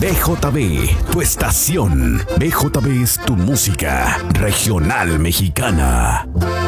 BJB, tu estación. BJB es tu música regional mexicana.